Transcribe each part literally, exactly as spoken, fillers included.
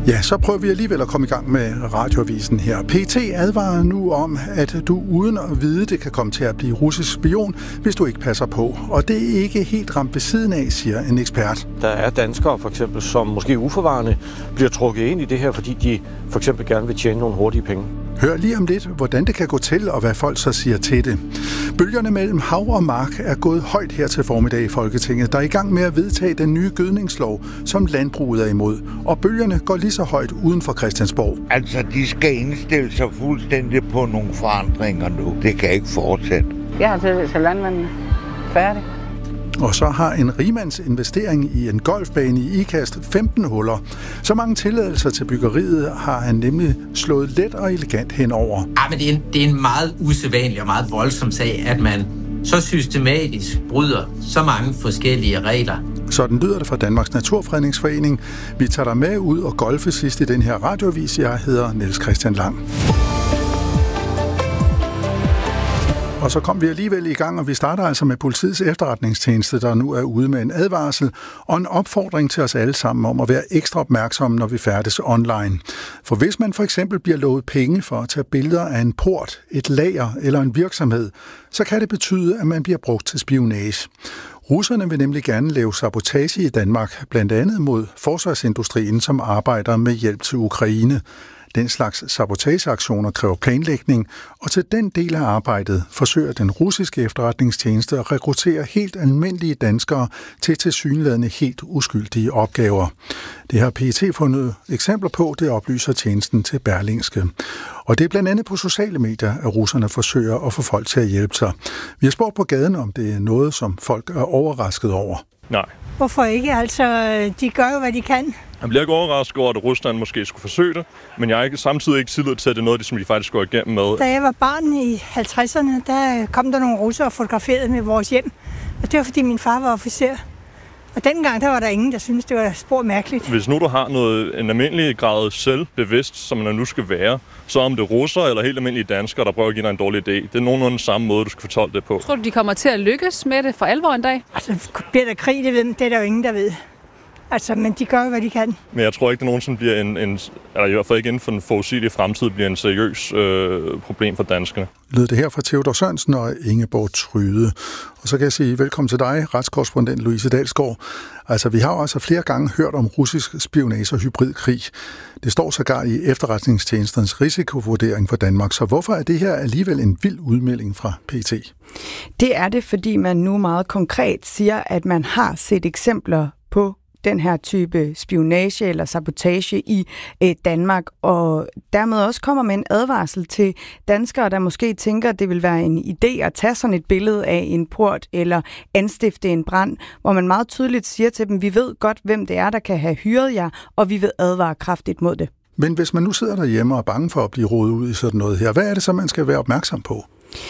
Ja, så prøver vi alligevel at komme i gang med radioavisen her. P T advarer nu om, at du uden at vide det kan komme til at blive russisk spion, hvis du ikke passer på. Og det er ikke helt ramt ved siden af, siger en ekspert. Der er danskere for eksempel, som måske uforvarende bliver trukket ind i det her, fordi de for eksempel gerne vil tjene nogle hurtige penge. Hør lige om lidt, hvordan det kan gå til, og hvad folk så siger til det. Bølgerne mellem hav og mark er gået højt her til formiddag i Folketinget, der er i gang med at vedtage den nye gødningslov, som landbruget er imod. Og bølgerne går lige så højt uden for Christiansborg. Altså, de skal indstille sig fuldstændig på nogle forandringer nu. Det kan ikke fortsætte. Jeg har til, til landmanden færdig. Og så har en rigmands investering i en golfbane i Ikast femten huller. Så mange tilladelser til byggeriet har han nemlig slået let og elegant henover. Ja, men det er en, det er en meget usædvanlig og meget voldsom sag, at man så systematisk bryder så mange forskellige regler. Sådan lyder det fra Danmarks Naturfredningsforening. Vi tager dig med ud og golfe sidst i den her radioavis. Jeg hedder Niels Christian Lang. Og så kom vi alligevel i gang, og vi starter altså med politiets efterretningstjeneste, der nu er ude med en advarsel og en opfordring til os alle sammen om at være ekstra opmærksomme, når vi færdes online. For hvis man for eksempel bliver lovet penge for at tage billeder af en port, et lager eller en virksomhed, så kan det betyde, at man bliver brugt til spionage. Russerne vil nemlig gerne lave sabotage i Danmark, blandt andet mod forsvarsindustrien, som arbejder med hjælp til Ukraine. Den slags sabotageaktioner kræver planlægning, og til den del af arbejdet forsøger den russiske efterretningstjeneste at rekruttere helt almindelige danskere til tilsyneladende helt uskyldige opgaver. Det har P E T fundet eksempler på, det oplyser tjenesten til Berlingske. Og det er blandt andet på sociale medier, at russerne forsøger at få folk til at hjælpe sig. Vi har spurgt på gaden, om det er noget, som folk er overrasket over. Nej. Hvorfor ikke? Altså, de gør jo, hvad de kan. Jeg bliver ikke overrasket over, at Rusland måske skulle forsøge det, men jeg er ikke, samtidig ikke tillid til, at det er noget, som de faktisk går igennem med. Da jeg var barn i halvtredserne, der kom der nogle russere og fotograferede med vores hjem. Og det var, fordi min far var officer. Og dengang, der var der ingen, der syntes, det var spor mærkeligt. Hvis nu du har noget, en almindelig grad selvbevidst, som man nu skal være, så om det er russere eller helt almindelige danskere, der prøver at give dig en dårlig idé, det er nogenlunde samme måde, du skal fortolke det på. Tror du, de kommer til at lykkes med det for alvor en dag? Altså, bliver der krig, det, ved, det er der jo ingen, der ved. Altså, men de gør jo, hvad de kan. Men jeg tror ikke, det nogensinde bliver en, en eller i hvert fald ikke inden for den forudsigelige fremtid, bliver en seriøs øh, problem for danskerne. Lød det her fra Theodor Sørensen og Ingeborg Tryde. Og så kan jeg sige velkommen til dig, retskorrespondent Louise Dalsgaard. Altså, vi har jo altså flere gange hørt om russisk spionage og hybridkrig. Det står sågar i efterretningstjenestens risikovurdering for Danmark. Så hvorfor er det her alligevel en vild udmelding fra P E T? Det er det, fordi man nu meget konkret siger, at man har set eksempler på den her type spionage eller sabotage i øh, Danmark, og dermed også kommer med en advarsel til danskere, der måske tænker, at det vil være en idé at tage sådan et billede af en port eller anstifte en brand, hvor man meget tydeligt siger til dem, vi ved godt, hvem det er, der kan have hyret jer, og vi vil advare kraftigt mod det. Men hvis man nu sidder derhjemme og er bange for at blive rodet ud i sådan noget her, hvad er det så, man skal være opmærksom på?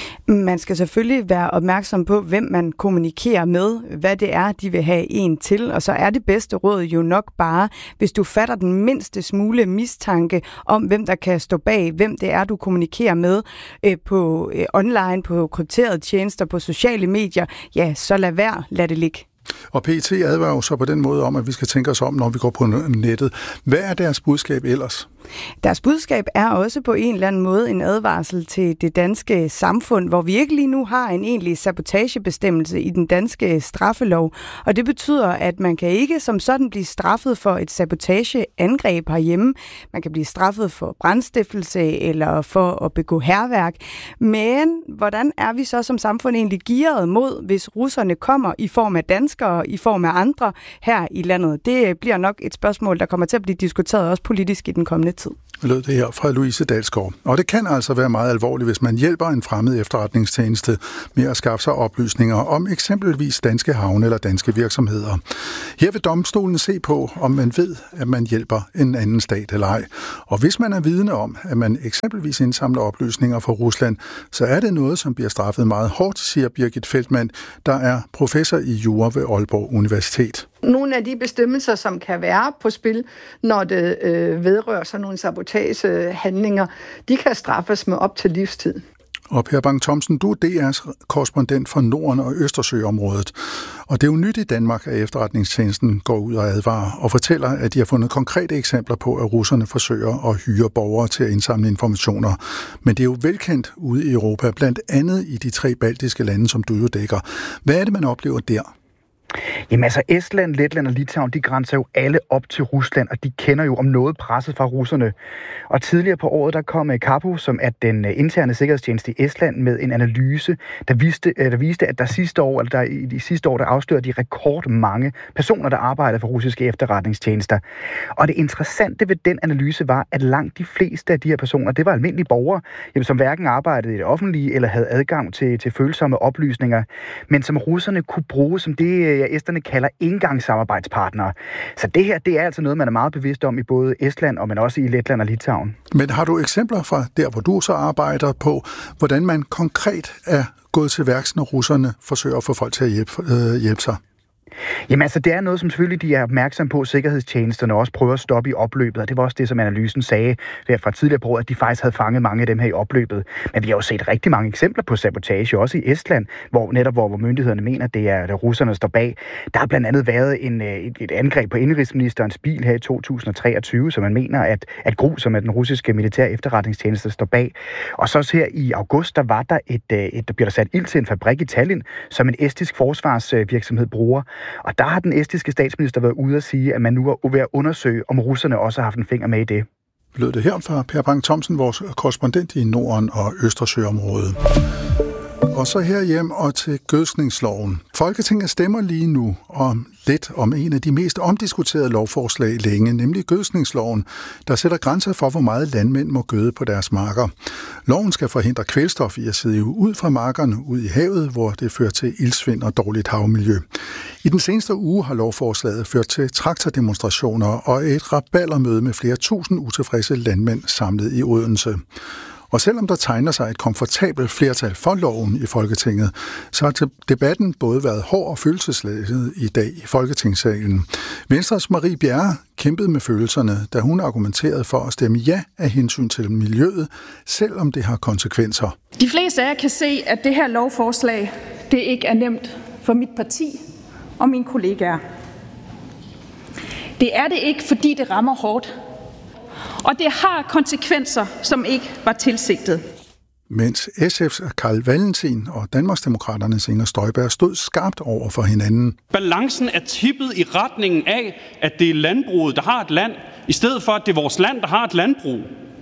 Man skal selvfølgelig være opmærksom på, hvem man kommunikerer med, hvad det er, de vil have en til, og så er det bedste råd jo nok bare, hvis du fatter den mindste smule mistanke om, hvem der kan stå bag, hvem det er, du kommunikerer med øh, på øh, online, på krypterede tjenester, på sociale medier, ja, så lad være, lad det ligge. Og P E T advarer jo så på den måde om, at vi skal tænke os om, når vi går på nettet. Hvad er deres budskab ellers? Deres budskab er også på en eller anden måde en advarsel til det danske samfund, hvor vi ikke lige nu har en egentlig sabotagebestemmelse i den danske straffelov. Og det betyder, at man kan ikke som sådan blive straffet for et sabotageangreb herhjemme. Man kan blive straffet for brandstiftelse eller for at begå hærværk. Men hvordan er vi så som samfund egentlig gearet mod, hvis russerne kommer i form af danskere, i form af andre her i landet? Det bliver nok et spørgsmål, der kommer til at blive diskuteret også politisk i den kommende tid. Lød det her fra Louise Dalsgaard. Og det kan altså være meget alvorligt, hvis man hjælper en fremmed efterretningstjeneste med at skaffe sig oplysninger om eksempelvis danske havne eller danske virksomheder. Her vil domstolen se på, om man ved, at man hjælper en anden stat eller ej. Og hvis man er vidne om, at man eksempelvis indsamler oplysninger fra Rusland, så er det noget, som bliver straffet meget hårdt, siger Birgit Feldmann, der er professor i jura ved Aalborg Universitet. Nogle af de bestemmelser, som kan være på spil, når det øh, vedrører sådan nogle sabotagehandlinger, de kan straffes med op til livstid. Og Per Bang-Thomsen, du er D R's korrespondent for Norden og Østersøområdet. Og det er jo nyt i Danmark, at efterretningstjenesten går ud og advarer og fortæller, at de har fundet konkrete eksempler på, at russerne forsøger at hyre borgere til at indsamle informationer. Men det er jo velkendt ude i Europa, blandt andet i de tre baltiske lande, som du jo dækker. Hvad er det, man oplever der? Jamen altså, Estland, Letland og Litauen, de grænser jo alle op til Rusland, og de kender jo om noget presset fra russerne. Og tidligere på året, der kom Kapo, som er den interne sikkerhedstjeneste i Estland, med en analyse, der viste, der viste at der sidste år, eller der i de sidste år, der afslørede de rekord mange personer, der arbejdede for russiske efterretningstjenester. Og det interessante ved den analyse var, at langt de fleste af de her personer, det var almindelige borgere, jamen, som hverken arbejdede i det offentlige eller havde adgang til, til følsomme oplysninger, men som russerne kunne bruge som det, esterne kalder engangssamarbejdspartnere. Så det her, det er altså noget, man er meget bevidst om i både Estland, og men også i Letland og Litauen. Men har du eksempler fra der, hvor du så arbejder på, hvordan man konkret er gået til værks, når russerne forsøger at få folk til at hjælpe, øh, hjælpe sig? Jamen altså, det er noget, som selvfølgelig de er opmærksom på, sikkerhedstjenesterne også prøver at stoppe i opløbet, og det var også det, som analysen sagde fra tidligere på året, at de faktisk havde fanget mange af dem her i opløbet. Men vi har jo set rigtig mange eksempler på sabotage, også i Estland, hvor netop hvor, hvor myndighederne mener, at det er, at russerne står bag. Der har blandt andet været en, et, et angreb på indrigsministerens bil her i to tusind og treogtyve, som man mener, at, at Gru, som er den russiske militære efterretningstjeneste, står bag. Og så her i august, der var der et, et der bliver der sat ild til en fabrik i Tallinn, som en estisk forsvarsvirksomhed bruger. Og der har den estiske statsminister været ude at sige, at man nu er ved at undersøge, om russerne også har haft en finger med i det. Lød det her fra Per Bang-Thomsen, vores korrespondent i Norden og Østersøområdet. Og så herhjem og til gødskningsloven. Folketinget stemmer lige nu om lidt om en af de mest omdiskuterede lovforslag længe, nemlig gødskningsloven, der sætter grænser for, hvor meget landmænd må gøde på deres marker. Loven skal forhindre kvælstof i at sidde ud fra markerne ud i havet, hvor det fører til iltsvind og dårligt havmiljø. I den seneste uge har lovforslaget ført til traktordemonstrationer og et rabaldermøde med flere tusind utilfredse landmænd samlet i Odense. Og selvom der tegner sig et komfortabelt flertal for loven i Folketinget, så har debatten både været hård og følelsesladet i dag i Folketingssalen. Venstres Marie Bjerre kæmpede med følelserne, da hun argumenterede for at stemme ja af hensyn til miljøet, selvom det har konsekvenser. De fleste af jer kan se, at det her lovforslag, det ikke er nemt for mit parti og mine kollegaer. Det er det ikke, fordi det rammer hårdt. Og det har konsekvenser, som ikke var tilsigtet. Mens S F's Carl Valentin og Danmarksdemokraternes Inger Støjberg stod skarpt over for hinanden. Balancen er tippet i retningen af, at det er landbruget, der har et land, i stedet for, at det er vores land, der har et landbrug.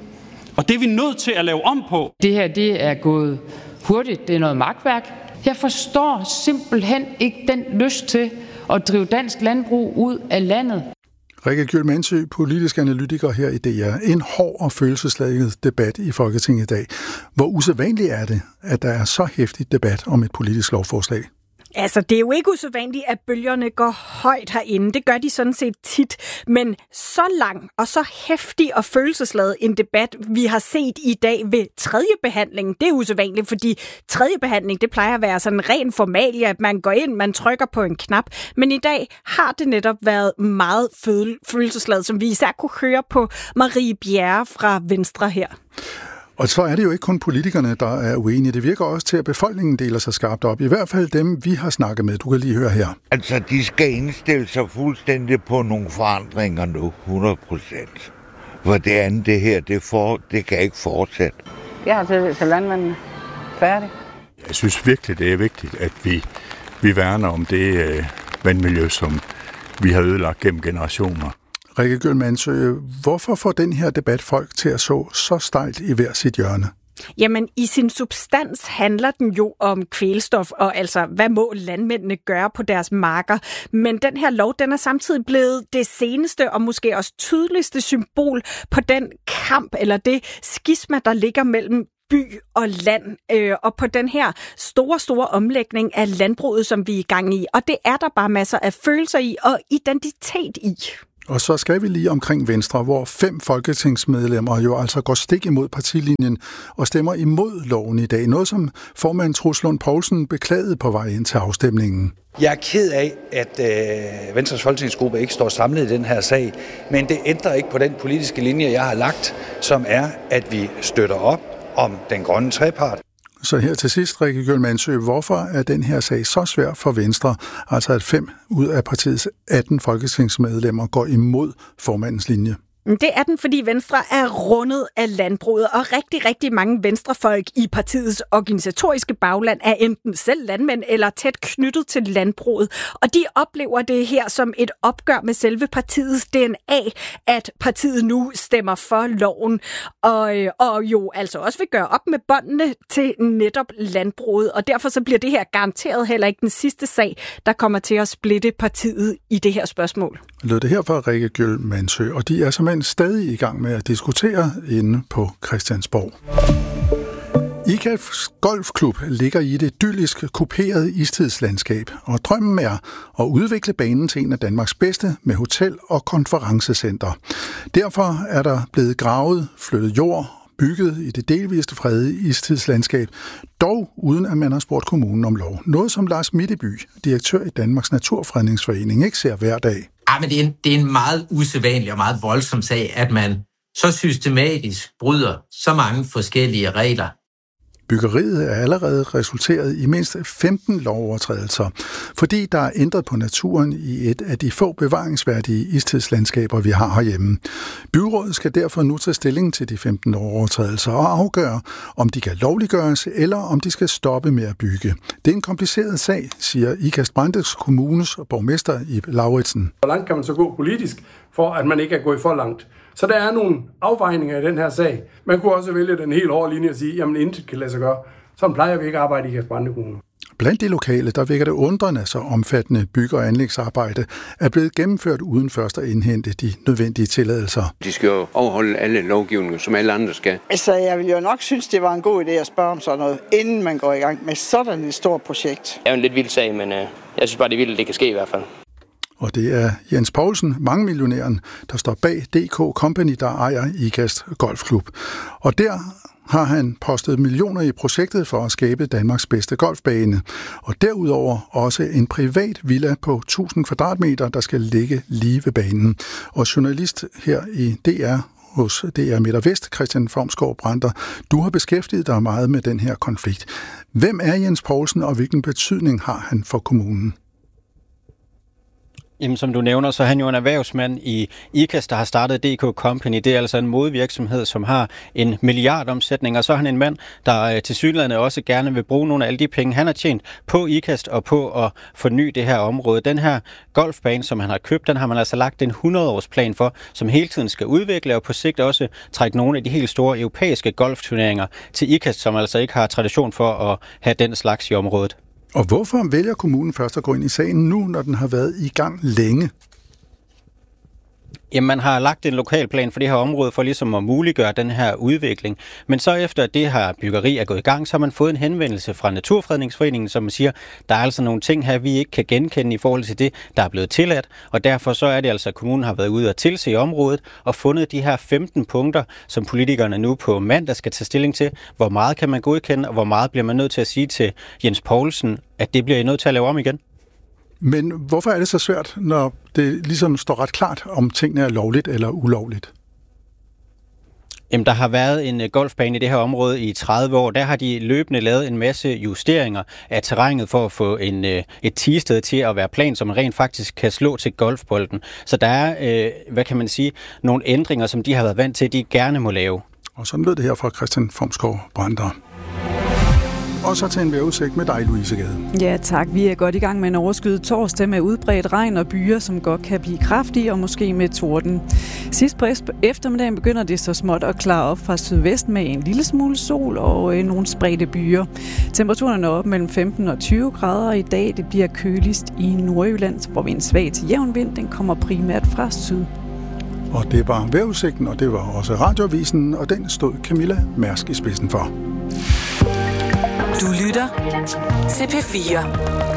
Og det er vi nødt til at lave om på. Det her, det er gået hurtigt. Det er noget magtværk. Jeg forstår simpelthen ikke den lyst til at drive dansk landbrug ud af landet. Rikke Gjølmandsø, politisk analytiker her i D R. En hård og følelsesladet debat i Folketinget i dag. Hvor usædvanligt er det, at der er så heftig debat om et politisk lovforslag? Altså, det er jo ikke usædvanligt, at bølgerne går højt herinde. Det gør de sådan set tit. Men så lang og så heftig og følelsesladet en debat, vi har set i dag ved tredje behandling, det er usædvanligt, fordi tredje behandling, det plejer at være sådan ren formalie, at man går ind, man trykker på en knap. Men i dag har det netop været meget følelsesladet, som vi især kunne høre på Marie Bjerre fra Venstre her. Og så er det jo ikke kun politikerne, der er uenige. Det virker også til, at befolkningen deler sig skarpt op. I hvert fald dem, vi har snakket med. Du kan lige høre her. Altså, de skal indstille sig fuldstændig på nogle forandringer nu, hundrede procent. For det andet, det her, det, for, det kan ikke fortsætte. Jeg har til, til landmændene færdig. Jeg synes virkelig, det er vigtigt, at vi, vi værner om det øh, vandmiljø, som vi har ødelagt gennem generationer. Rikke Gjølmandsø, hvorfor får den her debat folk til at så så stejlt i hver sit hjørne? Jamen, i sin substans handler den jo om kvælstof, og altså, hvad må landmændene gøre på deres marker? Men den her lov, den er samtidig blevet det seneste og måske også tydeligste symbol på den kamp, eller det skisma, der ligger mellem by og land, øh, og på den her store, store omlægning af landbruget, som vi er i gang i. Og det er der bare masser af følelser i og identitet i. Og så skal vi lige omkring Venstre, hvor fem folketingsmedlemmer jo altså går stik imod partilinjen og stemmer imod loven i dag. Noget, som formand Troels Lund Poulsen beklagede på vej ind til afstemningen. Jeg er ked af, at øh, Venstres folketingsgruppe ikke står samlet i den her sag, men det ændrer ikke på den politiske linje, jeg har lagt, som er, at vi støtter op om den grønne trepart. Så her til sidst, Rikke Gjøl Mandsø, hvorfor er den her sag så svær for Venstre, altså at fem ud af partiets atten folketingsmedlemmer går imod formandens linje? Det er den, fordi Venstre er rundet af landbruget, og rigtig, rigtig mange venstrefolk i partiets organisatoriske bagland er enten selv landmænd eller tæt knyttet til landbruget. Og de oplever det her som et opgør med selve partiets D N A, at partiet nu stemmer for loven, og, og jo altså også vil gøre op med båndene til netop landbruget. Og derfor så bliver det her garanteret heller ikke den sidste sag, der kommer til at splitte partiet i det her spørgsmål. Lød det her fra Rikke Gjøl Mandsø, og de er simpelthen stadig i gang med at diskutere inde på Christiansborg. IKAST Golfklub ligger i et idyllisk kuperet istidslandskab, og drømmen er at udvikle banen til en af Danmarks bedste med hotel- og konferencecenter. Derfor er der blevet gravet, flyttet jord, bygget i det delvist fredede istidslandskab, dog uden at man har spurgt kommunen om lov. Noget som Lars Mitteby, direktør i Danmarks Naturfredningsforening, ikke ser hver dag. Ja, men det er, en, det er en meget usædvanlig og meget voldsom sag, at man så systematisk bryder så mange forskellige regler. Byggeriet er allerede resulteret i mindst femten lovovertrædelser, fordi der er ændret på naturen i et af de få bevaringsværdige istidslandskaber, vi har herhjemme. Byrådet skal derfor nu tage stilling til de femten lovovertrædelser og afgøre, om de kan lovliggøres, eller om de skal stoppe med at bygge. Det er en kompliceret sag, siger Ikast-Brande Kommunes borgmester Ib Lauritsen. Hvor langt kan man så gå politisk, for at man ikke er gået for langt? Så der er nogle afvejninger i den her sag. Man kunne også vælge den helt hårde linje og sige, jamen intet kan lade sig gøre. Sådan plejer vi ikke at arbejde i Ikast-Brande Kommune. Blandt de lokale, der vækker det undrende, så omfattende bygge- og anlægsarbejde er blevet gennemført uden først at indhente de nødvendige tilladelser. De skal jo overholde alle lovgivninger, som alle andre skal. Altså, jeg vil jo nok synes, det var en god idé at spørge om sådan noget, inden man går i gang med sådan et stort projekt. Det er jo en lidt vild sag, men øh, jeg synes bare, det er vildt, at det kan ske i hvert fald. Og det er Jens Poulsen, mangemillionæren, der står bag D K Company, der ejer IKAST Golfklub. Og der har han postet millioner i projektet for at skabe Danmarks bedste golfbane. Og derudover også en privat villa på tusind kvadratmeter, der skal ligge lige ved banen. Og journalist her i D R hos D R Midt og Vest, Christian Formskov Brander, du har beskæftiget dig meget med den her konflikt. Hvem er Jens Poulsen, og hvilken betydning har han for kommunen? Jamen, som du nævner, så er han jo en erhvervsmand i IKAST, der har startet D K Company. Det er altså en modevirksomhed, som har en milliardomsætning, og så er han en mand, der til synligheden også gerne vil bruge nogle af alle de penge, han har tjent på IKAST og på at forny det her område. Den her golfbane, som han har købt, den har man altså lagt en hundrede-årsplan for, som hele tiden skal udvikle og på sigt også trække nogle af de helt store europæiske golfturneringer til IKAST, som altså ikke har tradition for at have den slags i området. Og hvorfor vælger kommunen først at gå ind i sagen nu, når den har været i gang længe? Jamen, man har lagt en lokalplan for det her område for ligesom at muliggøre den her udvikling. Men så efter det her byggeri er gået i gang, så har man fået en henvendelse fra Naturfredningsforeningen, som siger, der er altså nogle ting her, vi ikke kan genkende i forhold til det, der er blevet tilladt. Og derfor så er det altså, at kommunen har været ude og tilse området og fundet de her femten punkter, som politikerne nu på mandag skal tage stilling til. Hvor meget kan man godkende, og hvor meget bliver man nødt til at sige til Jens Poulsen, at det bliver I nødt til at lave om igen? Men hvorfor er det så svært, når det ligesom står ret klart, om tingene er lovligt eller ulovligt? Jamen, der har været en golfbane i det her område i tredive år. Der har de løbende lavet en masse justeringer af terrænet for at få en, et tigested til at være plan, som man rent faktisk kan slå til golfbolden. Så der er, hvad kan man sige, nogle ændringer, som de har været vant til, de gerne må lave. Og sådan lød det her fra Christian Formskov Brander. Og så til en vejrudsigt med dig, Louise Gade. Ja, tak. Vi er godt i gang med en overskyet torsdag med udbredt regn og byer, som godt kan blive kraftige og måske med torden. Sidst på eftermiddagen begynder det så småt at klare op fra sydvest med en lille smule sol og øh, nogle spredte byer. Temperaturen er op mellem femten og tyve grader i dag. Det bliver køligst i Nordjylland, hvor vi en svag til jævn vind. Den kommer primært fra syd. Og det var vejrudsigten, og det var også radioavisen, og den stod Camilla Mærsk i spidsen for. Du lytter til P fire.